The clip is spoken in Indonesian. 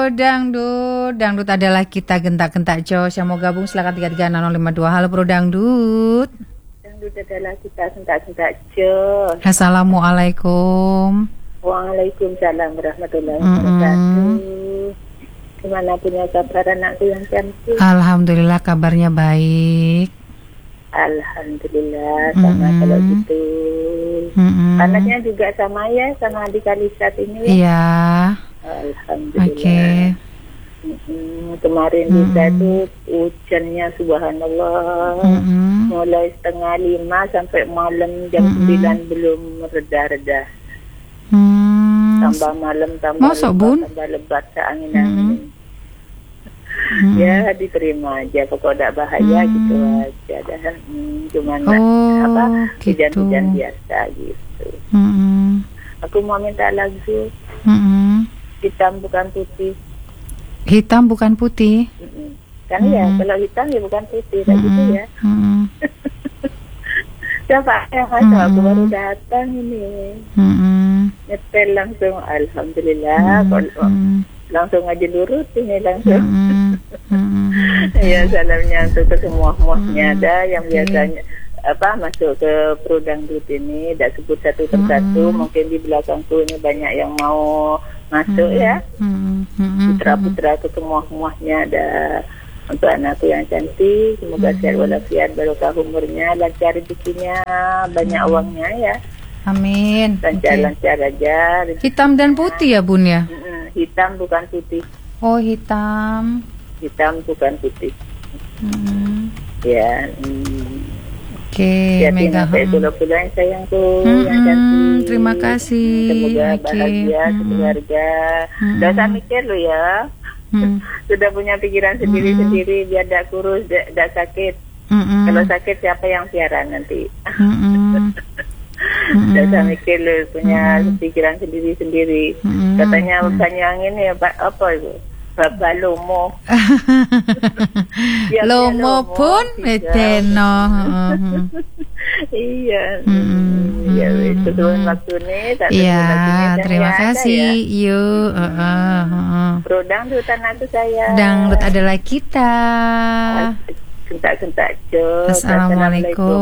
Dangdut. Dangdut adalah kita gentak-gentak Jos. Yang mau gabung silakan 3360552. Halo Bro Dangdut. Dangdut adalah kita gentak-gentak Jos. Assalamualaikum. Waalaikumsalam warahmatullahi wabarakatuh. Gimana punya kabar anakku yang cantik? Alhamdulillah kabarnya baik. Alhamdulillah sama kalau gitu. Anaknya juga sama ya, sama adik Alisat ini ya? Iya. Alhamdulillah. Oke. Kemarin kita tuh hujannya subhanallah. Mulai 4:30 sampai malam jam 9 belum reda-reda. Tambah malam tambah lebat seangin-angin. Ya diterima aja, pokoknya tidak bahaya gitu aja. Dan cuman hujan-hujan biasa gitu. Aku mau minta lagu Hitam Bukan Putih. Hitam bukan putih. Kan ya, kalau hitam ya bukan putih, kayak gitu ya. Siapa yang masuk? Aku baru datang ini. Nyetel langsung, alhamdulillah. Langsung aja lurus ini langsung. Ya, salamnya untuk ke semua muahnya ada yang biasanya masuk ke Pro Dangdut ini. Tak sebut satu persatu, mungkin di belakangku ini banyak yang mau masuk ya. Putra-putra ke semua muahnya ada. Untuk anakku yang cantik, semoga sehat walafiat, barokah umurnya, lancar rezekinya, banyak uangnya ya. Amin. Lancar-lancar aja. Hitam dan putih ya Bun ya? Hitam bukan putih. Oh hitam. Hitam bukan putih. Ya. Oke, Mega. Sampai pulang-pulang sayangku yang cantik. Terima kasih. Semoga bahagia keluarga. Gak usah mikir lo ya. Sudah punya pikiran sendiri-sendiri biar tidak kurus, tidak sakit. Kalau sakit siapa yang piara nanti? Tidak usah mikir lo, punya pikiran sendiri-sendiri. Katanya bukannya angin ya apa itu? Bapak Lomo. Lomo pun eteno. Iya. Ya itu tuh waktu ini. Iya, terima kasih. Yuk. Bro Dangdut anakku saya. Dangdut adalah kita. Gentak-gentak Jos. Assalamualaikum.